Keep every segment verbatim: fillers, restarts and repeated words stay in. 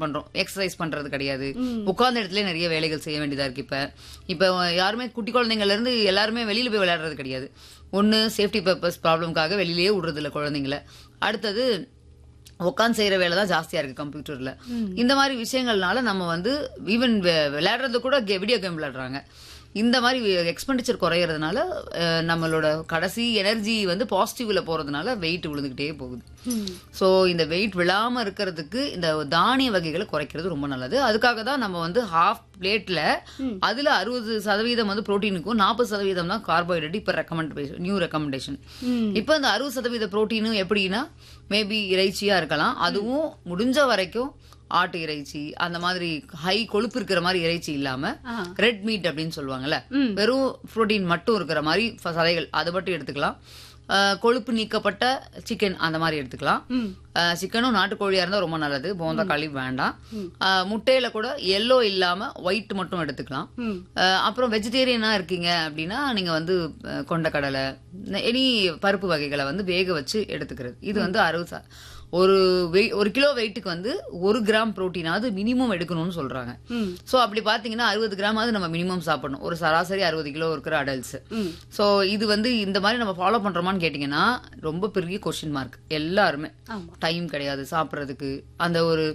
பண்றோம். எக்ஸசைஸ் பண்றது கிடையாது. உட்கார்ந்த இடத்துல நிறைய வேலைகள் செய்ய வேண்டியதா இருக்கு. இப்ப இப்ப யாருமே குட்டி குழந்தைங்கள்ல இருந்து எல்லாருமே வெளியில போய் விளையாடுறது கிடையாது. ஒன்னு சேஃப்டி பர்பஸ் ப்ராப்ளம்காக வெளியிலேயே விடுறது இல்ல குழந்தைங்கள. அடுத்தது உட்காந்து செய்யற வேலை தான் ஜாஸ்தியா இருக்கு கம்ப்யூட்டர்ல. இந்த மாதிரி விஷயங்கள்னால நம்ம வந்து ஈவன் விளையாடுறது கூட வீடியோ கேம் விளையாடுறாங்க. இந்த மாதிரி எக்ஸ்பெண்டிச்சர் குறையறதுனால நம்மளோட கடைசி எனர்ஜி வந்து பாசிட்டிவ்ல போறதுனால வெயிட் விழுந்துகிட்டே போகுது. சோ இந்த வெயிட் விழாம இருக்கிறதுக்கு இந்த தானிய வகைகளை குறைக்கிறது ரொம்ப நல்லது. அதுக்காக தான் நம்ம வந்து ஹாஃப் பிளேட்ல அதுல அறுபது சதவீதம் வந்து புரோட்டீனுக்கும் நாற்பது சதவீதம் தான் கார்போஹைட்ரேட் இப்ப ரெக்கமெண்டேஷன் நியூ ரெக்கமெண்டேஷன். இப்ப இந்த அறுபது சதவீத புரோட்டீனும் எப்படின்னா மேபி இறைச்சியா இருக்கலாம். அதுவும் முடிஞ்ச வரைக்கும் ஆட்டு இறைச்சி அந்த மாதிரி ஹை கொழுப்பு இருக்கிற மாதிரி இறைச்சி இல்லாம ரெட் மீட் அப்படின்னு சொல்லுவாங்கல்ல, வெறும் புரோட்டீன் மட்டும் இருக்கிற மாதிரி சதைகள் அது மட்டும் எடுத்துக்கலாம். கொழுப்பு நீக்கப்பட்ட சிக்கன் அந்த மாதிரி எடுத்துக்கலாம். சிக்கனும் நாட்டுக்கோழியா இருந்தா ரொம்ப நல்லது. போந்த களி வேண்டாம். முட்டையில கூட எல்லோ இல்லாம ஒயிட் மட்டும் எடுத்துக்கலாம். அப்புறம் வெஜிடேரியனா இருக்கீங்க அப்படின்னா நீங்க வந்து கொண்டக்கடலை எனி பருப்பு வகைகளை வந்து வேக வச்சு எடுத்துக்கிறது. இது வந்து அறுபது ஒரு ஒரு கிலோ வெயிட்டுக்கு வந்து ஒரு கிராம் புரோட்டீனாவது மினிமம் எடுக்கணும்னு சொல்றாங்க. சோ அப்படி பாத்தீங்கன்னா அறுபது கிராமாவது நம்ம மினிமம் சாப்பிடணும் ஒரு சராசரி அறுபது கிலோ இருக்கிற அடல்ட்ஸ். சோ இது வந்து இந்த மாதிரி நம்ம ஃபாலோ பண்றோமான்னு கேட்டீங்கன்னா ரொம்ப பெரிய கொஸ்டின் மார்க். எல்லாருமே டைம் கிடையாது சாப்பிடறதுக்கு. அந்த ஒரு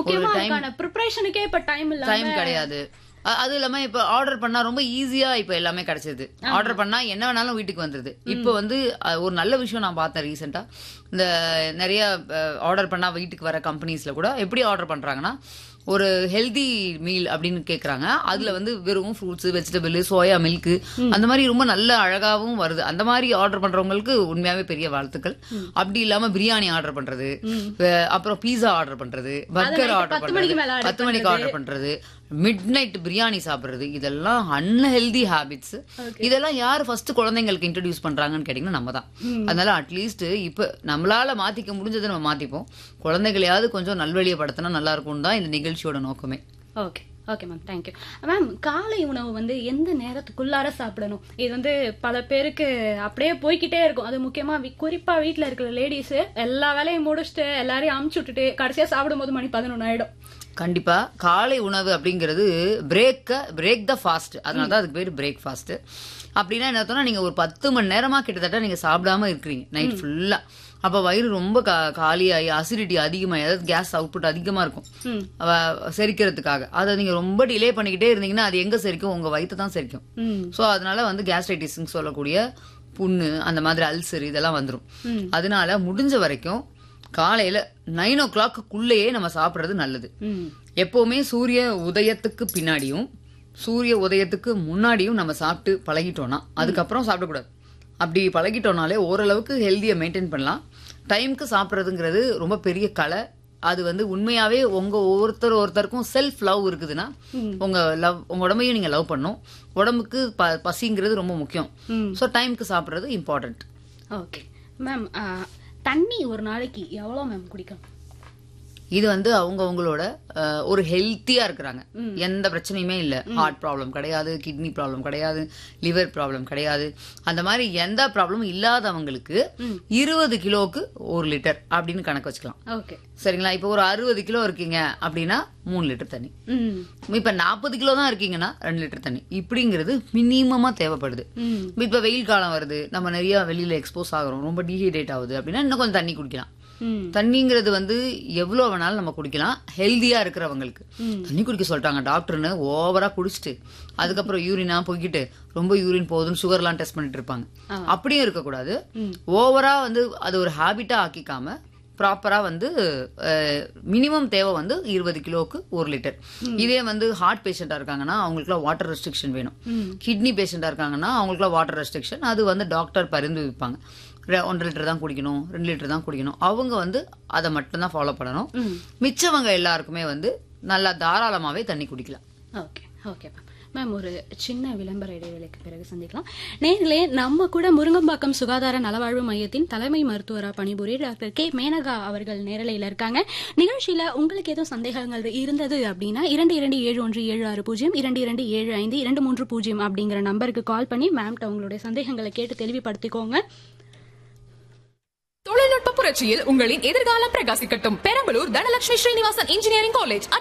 டைம் கிடையாது. அது இல்லாம இப்ப ஆர்டர் பண்ணா ரொம்ப ஈஸியா இப்ப எல்லாமே கிடைச்சது. ஆர்டர் பண்ணா என்ன வேணாலும் வீட்டுக்கு வந்துருது. இப்ப வந்து ஒரு நல்ல விஷயம் நான் பார்த்தேன் ரீசெண்டா. இந்த நிறைய ஆர்டர் பண்ணா வீட்டுக்கு வர கம்பெனிஸ்ல கூட எப்படி ஆர்டர் பண்றாங்கன்னா ஒரு ஹெல்தி மீல் அப்படின்னு கேக்குறாங்க. அதுல வந்து வெறும் ஃப்ரூட்ஸ் வெஜிடபிள் சோயா மில்க் அந்த மாதிரி ரொம்ப நல்ல அழகாவும் வருது. அந்த மாதிரி ஆர்டர் பண்றவங்களுக்கு உண்மையாவே பெரிய வாழ்த்துக்கள். அப்படி இல்லாம பிரியாணி ஆர்டர் பண்றது, அப்புறம் பீஸா ஆர்டர் பண்றது, பர்கர் ஆர்டர் பண்றது, பத்து மணிக்கு ஆர்டர் பண்றது, மிட் நைட் பிரியாணி சாப்பிடுறது, இதெல்லாம் அன்ஹெல்தி ஹேபிட்ஸ். இதெல்லாம் யாரு ஃபர்ஸ்ட் குழந்தைங்களுக்கு இன்ட்ரோடியூஸ் பண்றாங்கன்னு கேட்டீங்கன்னா நம்ம தான். அதனால அட்லீஸ்ட் இப்ப நம்மளால மாத்திக்க முடிஞ்சதை நம்ம மாத்திப்போம். குழந்தைகளையாவது கொஞ்சம் நல்வழியை படுத்தினா நல்லா இருக்கும் தான் இந்த நிகழ்ச்சியோட நோக்கமே. Okay okay ma'am, thank you ma'am. காலை உணவு வந்து எந்த நேரத்துக்குள்ளார சாப்பிடணும்? இது வந்து பல பேருக்கு அப்படியே போய்கிட்டே இருக்கும். அது முக்கியமா குறிப்பா வீட்டுல இருக்கிற லேடிஸ் எல்லா வேலையும் முடிச்சுட்டு எல்லாரையும் அமுச்சு விட்டுட்டு கடைசியா சாப்பிடும் போது மணி பதினொன்னு ஆயிடும். கண்டிப்பா காலை உணவு அப்படிங்கிறது பிரேக் பிரேக் த ஃபாஸ்ட். அதனாலதான் அதுக்கு பேரு பிரேக் ஃபாஸ்ட். அப்படின்னா என்ன அர்த்தம்னா நீங்க ஒரு பத்து மணி நேரமா கிட்டத்தட்ட நீங்க சாப்பிடாம இருக்கிறீங்க நைட் ஃபுல்லா. அப்ப வயிறு ரொம்ப காலியாகி அசிடிட்டி அதிகமாகி அதாவது கேஸ் அவுட்புட் அதிகமா இருக்கும் செரிக்கிறதுக்காக. அதை நீங்க ரொம்ப டிலே பண்ணிக்கிட்டே இருந்தீங்கன்னா அது எங்க செரிக்கும்? உங்க வயிற்று தான் செரிக்கும். சோ அதனால வந்து கேஸ்ட்ரைட்டிஸ் சொல்லக்கூடிய புண்ணு அந்த மாதிரி அல்சர் இதெல்லாம் வந்துடும். அதனால முடிஞ்ச வரைக்கும் காலையில நைன் ஓ கிளாக்குள்ளேயே நம்ம சாப்பிடுறது நல்லது. எப்பவுமே சூரிய உதயத்துக்கு பின்னாடியும் சூரிய உதயத்துக்கு முன்னாடியும் நம்ம சாப்பிட்டு பழகிட்டோம்னா அதுக்கப்புறம் சாப்பிடக்கூடாது. அப்படி பழகிட்டோம்னாலே ஓரளவுக்கு ஹெல்தியை மெயின்டைன் பண்ணலாம். டைமுக்கு சாப்பிட்றதுங்கிறது ரொம்ப பெரிய கலை. அது வந்து உண்மையாவே உங்க ஒவ்வொருத்தர் ஒருத்தருக்கும் செல்ஃப் லவ் இருக்குதுன்னா உங்க லவ் உங்க உடம்பையும் நீங்க லவ் பண்ணும். உடம்புக்கு பசிங்கிறது ரொம்ப முக்கியம். ஸோ டைமுக்கு சாப்பிட்றது இம்பார்ட்டன்ட். ஓகே மேம், தண்ணி ஒரு நாளைக்கு எவ்வளவு மேம் குடிக்கணும்? இது வந்து அவங்க அவங்களோட ஒரு ஹெல்த்தியா இருக்கிறாங்க, எந்த பிரச்சனையுமே இல்ல, ஹார்ட் ப்ராப்ளம் கிடையாது, கிட்னி ப்ராப்ளம் கிடையாது, லிவர் ப்ராப்ளம் கிடையாது, அந்த மாதிரி எந்த ப்ராப்ளமும் இல்லாதவங்களுக்கு இருபது கிலோக்கு ஒரு லிட்டர் அப்படின்னு கணக்கு வச்சுக்கலாம். சரிங்களா? இப்ப ஒரு அறுபது கிலோ இருக்கீங்க அப்படின்னா மூணு லிட்டர் தண்ணி. இப்ப நாற்பது கிலோ தான் இருக்கீங்கன்னா ரெண்டு லிட்டர் தண்ணி இப்படிங்கிறது மினிமமா தேவைப்படுது. இப்ப வெயில் காலம் வருது, நம்ம நிறைய வெளியில எக்ஸ்போஸ் ஆகிறோம், ரொம்ப டீஹைட்ரேட் ஆகுது அப்படின்னா இன்னும் கொஞ்சம் தண்ணி குடிக்கலாம். தண்ணிங்கிறது வந்து எவ்வளவு வேணாலும் நம்ம குடிக்கலாம். ஹெல்தியா இருக்கிறவங்களுக்கு தண்ணி குடிக்க சொல்லிட்டாங்க டாக்டர்னு ஓவரா குடிச்சிட்டு அதுக்கப்புறம் யூரினா போய்கிட்டு ரொம்ப யூரின் போகுதுன்னு சுகர் எல்லாம் டெஸ்ட் பண்ணிட்டு இருப்பாங்க. அப்படியும் இருக்கக்கூடாது. ஓவரா வந்து அது ஒரு ஹேபிட்டா ஆக்கிக்காம ப்ராப்பரா வந்து மினிமம் தேவை வந்து இருபது கிலோக்கு ஒரு லிட்டர். இதே வந்து ஹார்ட் பேஷண்டா இருக்காங்கன்னா அவங்களுக்குலாம் வாட்டர் ரெஸ்ட்ரிக்ஷன் வேணும். கிட்னி பேஷண்டா இருக்காங்கன்னா அவங்களுக்குலாம் வாட்டர் ரெஸ்ட்ரிக்ஷன் அது வந்து டாக்டர் பரிந்துரைப்பாங்க. ஒன்றரை லிட்டர் தான் குடிக்கணும், ரெண்டு லிட்டர் தான் குடிக்கணும். அவங்க வந்து அதை மட்டும் தான் ஃபாலோ பண்ணணும். மிச்சவங்க எல்லாருக்குமே வந்து நல்லா தாராளமாவே தண்ணி குடிக்கலாம். ஓகே ஓகே மேம், ஒரு சின்ன விளம்பர இடைவேளைக்கு பிறகு சந்திக்கலாம். நேர்களே, நம்ம கூட முருங்கம்பாக்கம் சுகாதார நலவாழ்வு மையத்தின் தலைமை மருத்துவராக பணிபுரிய டாக்டர் கே மேனகா அவர்கள் நேரலையில் இருக்காங்க. நிகழ்ச்சியில உங்களுக்கு ஏதோ சந்தேகங்கள் இருந்தது அப்படின்னா இரண்டு இரண்டு ஏழு ஒன்று ஏழு ஆறு பூஜ்ஜியம் இரண்டு இரண்டு ஏழு ஐந்து இரண்டு மூன்று பூஜ்ஜியம் அப்படிங்கிற நம்பருக்கு கால் பண்ணி மேம்கிட்ட உங்களுடைய சந்தேகங்களை கேட்டு தெளிவுபடுத்திக்கோங்க. தொழில்நுட்ப புரட்சியில் உங்களின் எதிர்காலம் பிரகாசிக்கட்டும். Perambalur Dhanalakshmi Srinivasan engineering college